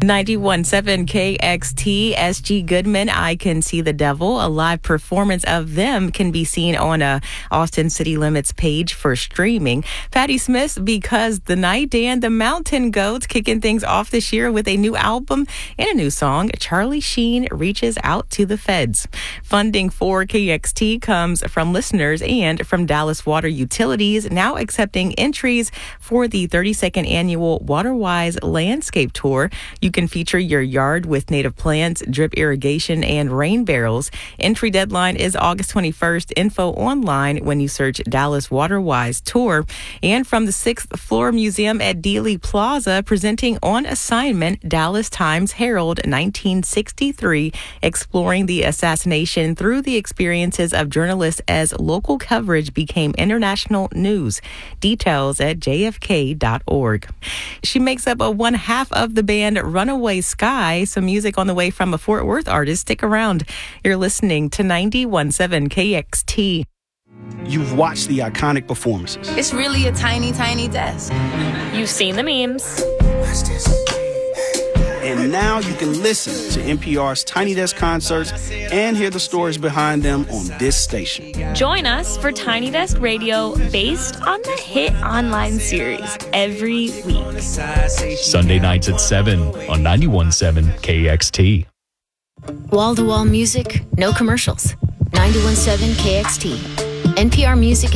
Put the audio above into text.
91.7 KXT, S.G. Goodman, I Can See the Devil. A live performance of them can be seen on a Austin City Limits page for streaming. Patti Smith's Because the Night and the Mountain Goats kicking things off this year with a new album and a new song. Charlie Sheen reaches out to the feds. Funding for KXT comes from listeners and from Dallas Water Utilities, now accepting entries for the 32nd annual WaterWise Landscape Tour. You can feature your yard with native plants, drip irrigation, and rain barrels. Entry deadline is August 21st. Info online when you search Dallas WaterWise Tour. And from the 6th Floor Museum at Dealey Plaza, presenting On Assignment, Dallas Times-Herald 1963, exploring the assassination through the experiences of journalists as local coverage became international news. Details at jfk.org. She makes up one half of the band Runaway Sky. Some music on the way from a Fort Worth artist. Stick around. You're listening to 91.7 KXT. You've watched the iconic performances. It's really a tiny, tiny desk. You've seen the memes. And now you can listen to NPR's Tiny Desk concerts and hear the stories behind them on this station. Join us for Tiny Desk Radio based on the hit online series every week. Sunday nights at 7 on 91.7 KXT. Wall-to-wall music, no commercials. 91.7 KXT. NPR Music